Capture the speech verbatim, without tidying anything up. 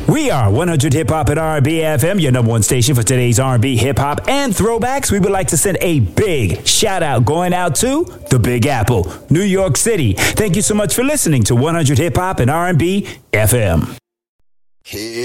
We are one hundred Hip Hop and R and B F M, your number one station for today's R and B, hip hop, and throwbacks. We would like to send a big shout out going out to the Big Apple, New York City. Thank you so much for listening to one hundred Hip Hop and R and B F M.